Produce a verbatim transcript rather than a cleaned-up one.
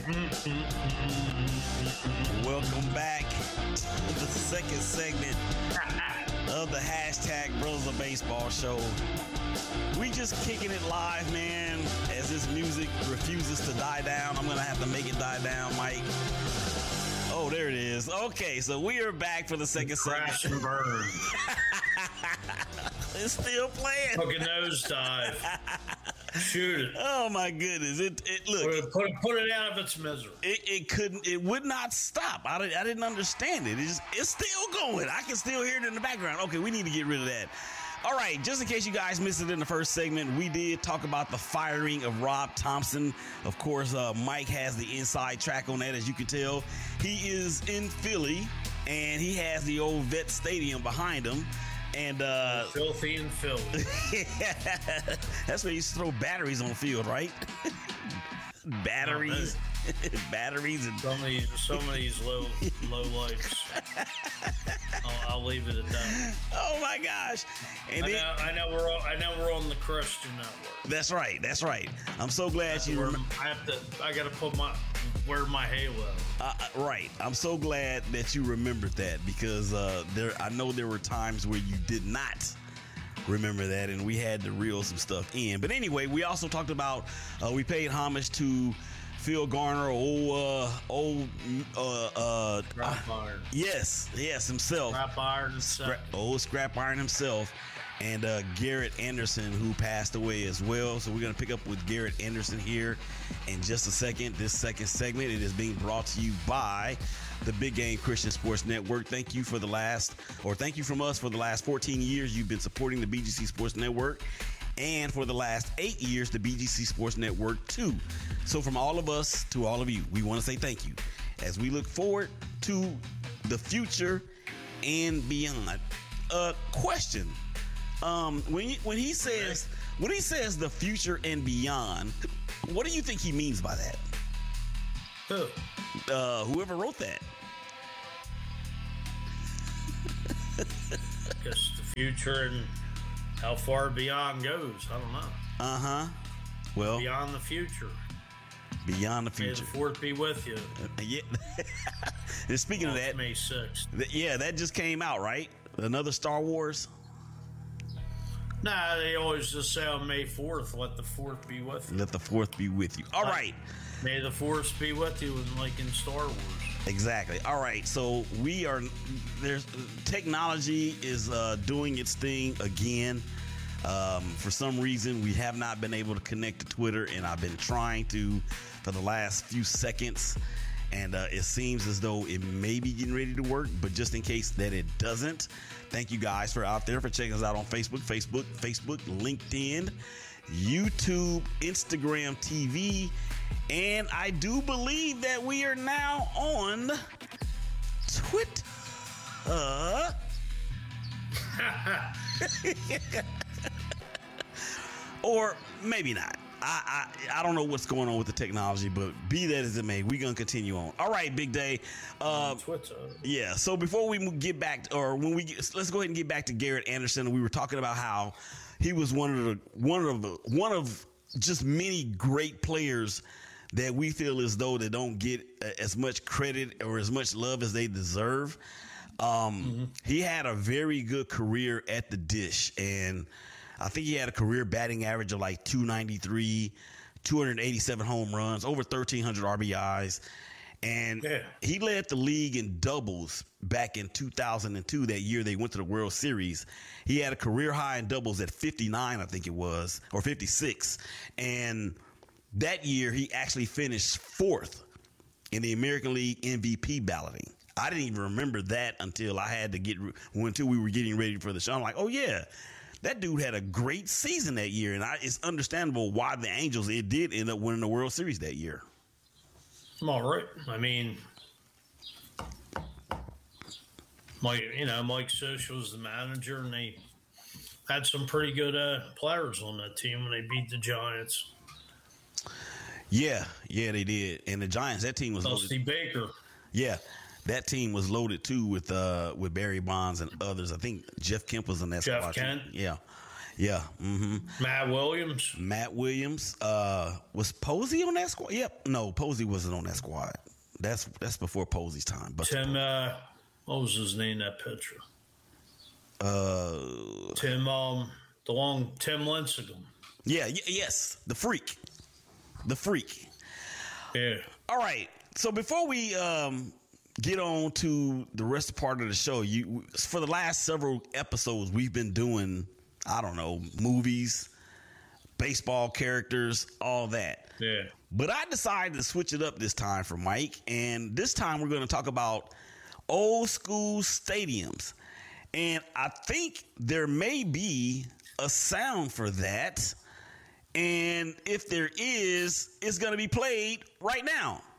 Welcome back to the second segment of the hashtag Brothers of Baseball show. We just kicking it live, man, as this music refuses to die down. I'm going to have to make it die down, Mike. Oh, there it is. Okay, so we are back for the second segment. Crash and burn. It's still playing. Hook a nosedive. Shoot it. Oh my goodness! It it look put it put it out of its misery. It, it couldn't. It would not stop. I didn't, I didn't understand it. It just it's still going. I can still hear it in the background. Okay, we need to get rid of that. All right, just in case you guys missed it in the first segment, we did talk about the firing of Rob Thompson. Of course, uh, Mike has the inside track on that, as you can tell. He is in Philly, and he has the old Vet Stadium behind him. And uh, filthy and Philly. That's where you used to throw batteries on the field, right? Batteries, batteries, and some of these, some of these low, low lights. I'll, I'll leave it at that. Oh my gosh! And I, then, know, I know we're on, I know we're on the Christian Network. That's right. That's right. I'm so glad you. Rem- I have to. I got to put my wear my halo. Uh, right. I'm so glad that you remembered that because uh, there. I know there were times where you did not remember that, and we had to reel some stuff in. But anyway, we also talked about. Uh, we paid homage to Phil Garner, old, uh, old, uh, uh, Scrap Iron. Yes, yes, himself. Scrap Iron himself. Scrap, old Scrap Iron himself. And uh, Garrett Anderson, who passed away as well. So we're going to pick up with Garrett Anderson here in just a second. This second segment, it is being brought to you by the Big Game Christian Sports Network. Thank you for the last, or thank you from us for the last fourteen years. You've been supporting the B G C Sports Network. And for the last eight years, the B G C Sports Network too. So from all of us to all of you, we want to say thank you as we look forward to the future and beyond. Uh, question. Um, when he, when he says when he says the future and beyond, what do you think he means by that? Who? Uh, whoever wrote that. Guess the future and how far beyond goes. I don't know. Uh huh. Well, beyond the future. Beyond the future. May the fourth be with you. Uh, yeah. And speaking well, of that, May sixth. Th- yeah, that just came out, right? Another Star Wars. Nah, they always just say on May fourth, let the fourth be with you. Let the fourth be with you. All like, right. May the force be with you, like in Star Wars. Exactly. All right. So we are, there's, technology is uh, doing its thing again. Um, for some reason, we have not been able to connect to Twitter, and I've been trying to for the last few seconds. And uh, it seems as though it may be getting ready to work, but just in case that it doesn't, thank you guys for out there for checking us out on Facebook, Facebook, Facebook, LinkedIn, YouTube, Instagram T V, and I do believe that we are now on Twitter. Or maybe not. I, I I don't know what's going on with the technology, but be that as it may, we're going to continue on. All right, Big Day. Uh, Twitter. Yeah, so before we get back, to, or when we get, let's go ahead and get back to Garrett Anderson. We were talking about how he was one of the one of the one of just many great players that we feel as though they don't get as much credit or as much love as they deserve. Um, mm-hmm. He had a very good career at the dish, and I think he had a career batting average of like two ninety-three, two eighty-seven home runs, over thirteen hundred R B Is. And yeah. He led the league in doubles back in two thousand two, that year they went to the World Series. He had a career high in doubles at fifty-nine, I think it was, or fifty-six. And that year he actually finished fourth in the American League M V P balloting. I didn't even remember that until I had to get, until we were getting ready for the show. I'm like, oh yeah. That dude had a great season that year, and I, it's understandable why the Angels, it did end up winning the World Series that year. I'm all right. I mean, Mike, you know, Mike Scioscia was the manager, and they had some pretty good uh, players on that team when they beat the Giants. Yeah, yeah, they did. And the Giants, that team was Dusty loaded. Baker. Yeah. That team was loaded too with uh, with Barry Bonds and others. I think Jeff Kemp was in that Jeff squad. Kent. Yeah, Yeah. Mm-hmm. Matt Williams. Matt Williams. Uh, was Posey on that squad? Yep. No, Posey wasn't on that squad. That's that's before Posey's time. But Tim, uh, what was his name, that pitcher? Uh, Tim, um, the long Tim Lincecum. Yeah, y- yes, the freak. The freak. Yeah. All right. So before we um, get on to the rest of part of the show, you for the last several episodes we've been doing, I don't know, movies, baseball characters, all that. Yeah. But I decided to switch it up this time for Mike, and this time we're going to talk about old school stadiums. And I think there may be a sound for that. And if there is, it's going to be played right now.